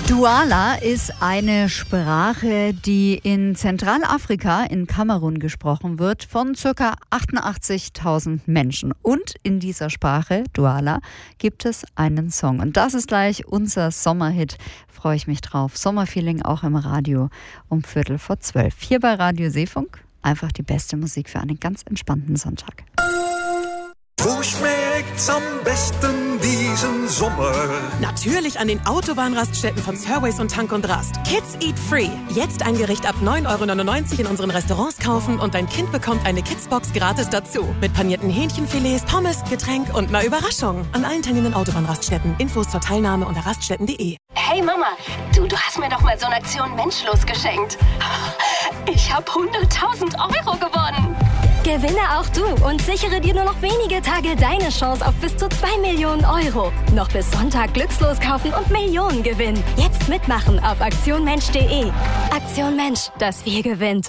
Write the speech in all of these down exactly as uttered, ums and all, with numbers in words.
Douala ist eine Sprache, die in Zentralafrika, in Kamerun gesprochen wird, von ca. achtundachtzigtausend Menschen. Und in dieser Sprache, Douala, gibt es einen Song. Und das ist gleich unser Sommerhit. Freue ich mich drauf. Sommerfeeling auch im Radio um Viertel vor zwölf. Hier bei Radio Seefunk. Einfach die beste Musik für einen ganz entspannten Sonntag. Wo schmeckt's am besten diesen Sommer? Natürlich an den Autobahnraststätten von Surways und Tank und Rast. Kids Eat Free. Jetzt ein Gericht ab neun Euro neunundneunzig in unseren Restaurants kaufen und dein Kind bekommt eine Kidsbox gratis dazu. Mit panierten Hähnchenfilets, Pommes, Getränk und einer Überraschung. An allen teilnehmenden Autobahnraststätten. Infos zur Teilnahme unter raststätten punkt de. Hey Mama, du, du hast mir doch mal so eine Aktion Menschlos geschenkt. Ich habe hunderttausend Euro gewonnen. Gewinne auch du und sichere dir nur noch wenige Tage deine Chance auf bis zu zwei Millionen Euro. Noch bis Sonntag glückslos kaufen und Millionen gewinnen. Jetzt mitmachen auf aktion mensch punkt de. Aktion Mensch, das Wir gewinnt.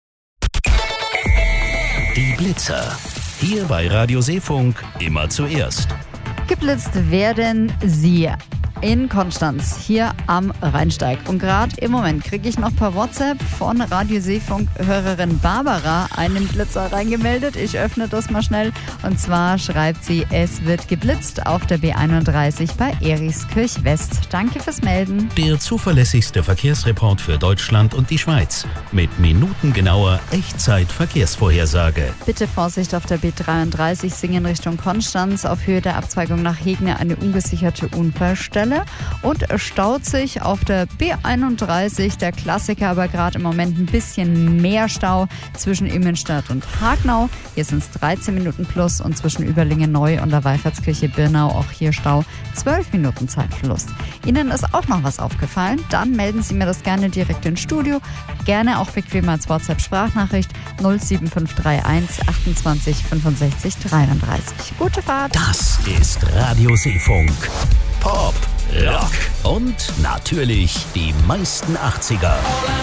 Die Blitzer. Hier bei Radio Seefunk immer zuerst. Geblitzt werden sie in Konstanz, hier am Rheinsteig. Und gerade im Moment kriege ich noch per WhatsApp von Radio Seefunk-Hörerin Barbara einen Blitzer reingemeldet. Ich öffne das mal schnell. Und zwar schreibt sie, es wird geblitzt auf der B einunddreißig bei Erichskirch West. Danke fürs Melden. Der zuverlässigste Verkehrsreport für Deutschland und die Schweiz. Mit minutengenauer Echtzeit-Verkehrsvorhersage. Bitte Vorsicht auf der B dreiunddreißig, Singen Richtung Konstanz. Auf Höhe der Abzweigung nach Hegne eine ungesicherte Unfallstelle. Und es staut sich auf der B einunddreißig, der Klassiker, aber gerade im Moment ein bisschen mehr Stau zwischen Immenstadt und Hagnau. Hier sind es dreizehn Minuten plus und zwischen Überlingen-Neu und der Wallfahrtskirche-Birnau auch hier Stau zwölf Minuten Zeitverlust. Ihnen ist auch noch was aufgefallen? Dann melden Sie mir das gerne direkt ins Studio. Gerne auch bequem als WhatsApp-Sprachnachricht null sieben fünf drei eins achtundzwanzig fünfundsechzig dreiunddreißig. Gute Fahrt! Das ist Radio Seefunk. Pop, Rock und natürlich die meisten achtziger.